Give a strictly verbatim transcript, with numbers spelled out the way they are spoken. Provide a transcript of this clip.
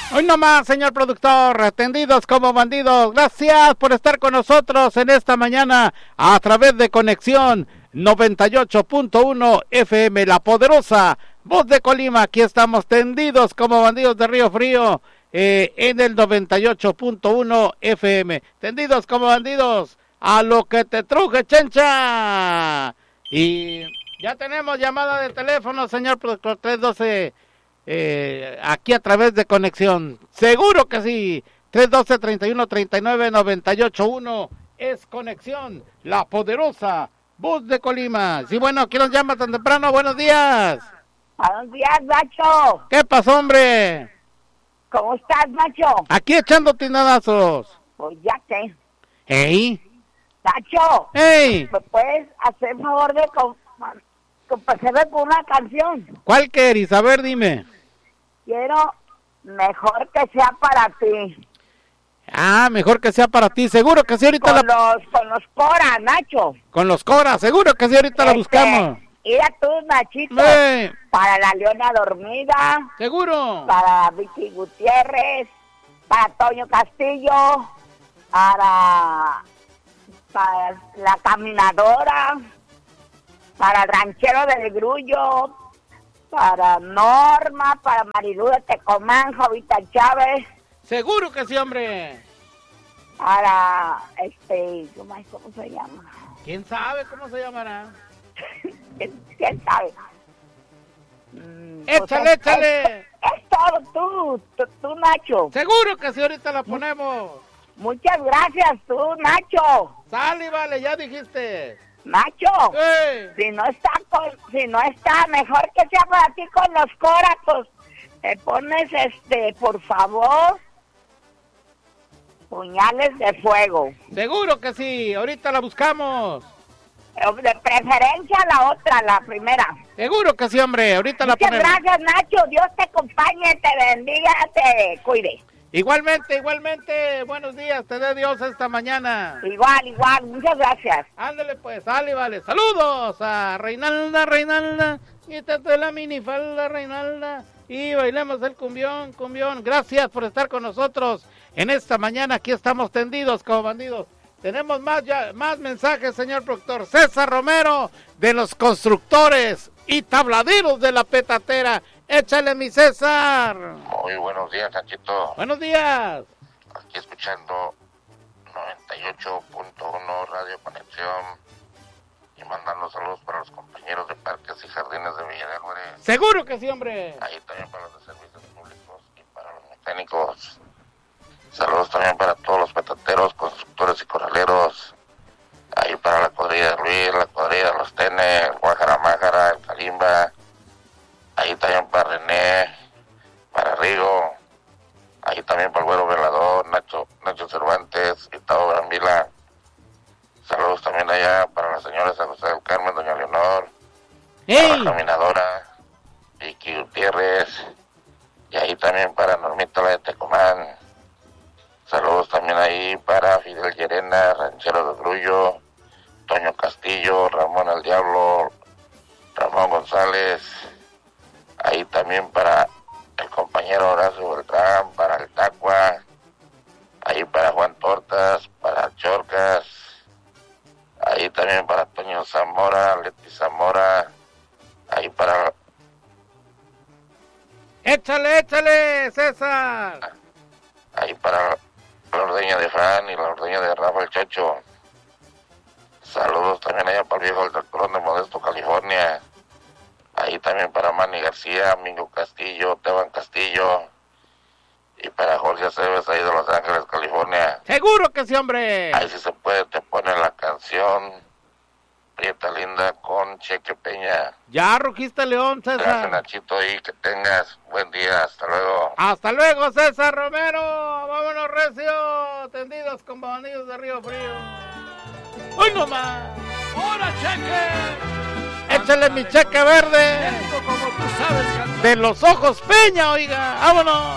Hoy nomás, señor productor, atendidos como bandidos. Gracias por estar con nosotros en esta mañana a través de Conexión noventa y ocho punto uno F M, la poderosa voz de Colima. Aquí estamos tendidos como bandidos de Río Frío eh, en el noventa y ocho punto uno F M. Tendidos como bandidos a lo que te truje, chencha. Y ya tenemos llamada de teléfono, señor productor, tres doce. Eh, aquí a través de Conexión, seguro que sí, tres doce, treinta y uno, treinta y nueve, noventa y ocho uno es Conexión, la poderosa voz de Colima. Sí, bueno, ¿quién nos llama tan temprano? Buenos días. Buenos días, Nacho. ¿Qué pasó, hombre? ¿Cómo estás, Nacho? Aquí echando tinadazos. Pues ya que. ¿Ey? Nacho. ¿Ey? ¿Me puedes hacer favor de complacerme con una canción? ¿Cuál querís? A ver, dime. Quiero Mejor que sea para ti. Ah, mejor que sea para ti. Seguro que sí, ahorita con la... los Con los Cora, Nacho. Con los Cora, seguro que sí, ahorita este, la buscamos. Mira tú, Nachito. ¡Eh! Para la Leona Dormida. Seguro. Para Vicky Gutiérrez. Para Toño Castillo. Para... Para la Caminadora. Para el Ranchero del Grullo. Para Norma, para Marilú de Tecomán, Jovita Chávez. Seguro que sí, hombre. Para, este, ¿cómo, cómo se llama? ¿Quién sabe cómo se llamará? ¿Quién sabe? Mm, échale, pues échale. Es, es todo tú, tú, tú, Nacho. Seguro que sí, ahorita la ponemos. Muchas gracias, tú, Nacho. Sale, vale, ya dijiste. Nacho, ¡Eh! si no está con, si no está, mejor que sea para ti con los corazos. Te pones, este, por favor, Puñales de Fuego. Seguro que sí, ahorita la buscamos. De preferencia la otra, la primera. Seguro que sí, hombre, ahorita la ponemos. Muchas gracias, Nacho, Dios te acompañe, te bendiga, te cuide. Igualmente, igualmente, buenos días, te dé Dios esta mañana. Igual, igual, muchas gracias. Ándale pues, sale, vale. Saludos a Reinalda, Reinalda, quítate la minifalda, Reinalda, y bailemos el cumbión, cumbión. Gracias por estar con nosotros en esta mañana, aquí estamos tendidos como bandidos. Tenemos más, ya, más mensajes, señor productor. César Romero, de los constructores y tabladeros de la petatera. Échale, mi César. Muy buenos días, Nachito. Buenos días. Aquí escuchando noventa y ocho punto uno Radio Conexión y mandando saludos para los compañeros de Parques y Jardines de Villa de Álvarez. Seguro que sí, hombre. Ahí también para los de servicios públicos y para los mecánicos. Saludos también para todos los petateros, constructores y corraleros. Ahí para la cuadrilla de Ruiz, la cuadrilla de los Tenes, el Guajara Májara, el Calimba. Ahí también para René, para Rigo, ahí también para el Güero Velador, Nacho, Nacho Cervantes, Gustavo Brambila. Saludos también allá para la señora San José del Carmen, doña Leonor, ¡Ey! para la Caminadora, Vicky Gutiérrez, y ahí también para Normita la de Tecomán. Saludos también ahí para Fidel Llerena, Ranchero del Grullo, Toño Castillo, Ramón el Diablo, Ramón González. Ahí también para el compañero Horacio Beltrán, para el Tacua, ahí para Juan Tortas, para Chorcas, ahí también para Toño Zamora, Leti Zamora, ahí para... Échale, échale, César. Ahí para la ordeña de Fran y la ordeña de Rafael Chocho. Saludos también allá para el viejo del tractorón de Modesto, California. Ahí también para Manny García, Mingo Castillo, Teban Castillo. Y para Jorge Aceves, ahí de Los Ángeles, California. Seguro que sí, hombre. Ahí si se puede, te pone la canción Prieta Linda con Cheque Peña. Ya rugiste León, César. Gracias, Nachito, y que tengas buen día. Hasta luego. Hasta luego, César Romero. Vámonos, recio. Tendidos con bandidos de Río Frío. ¡Hoy nomás! ¡Hora, Cheque! Échale mi cheque verde. Como tú sabes cantar. De los ojos Peña, oiga. Vámonos.